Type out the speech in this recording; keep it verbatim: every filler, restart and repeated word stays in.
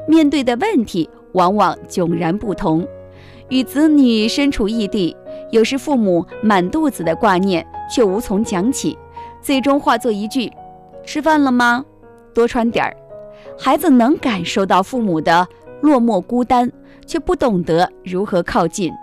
面对的问题往往迥然不同。与子女身处异地，有时父母满肚子的挂念却无从讲起，最终化作一句吃饭了吗？多穿点儿。孩子能感受到父母的落寞孤单，却不懂得如何靠近。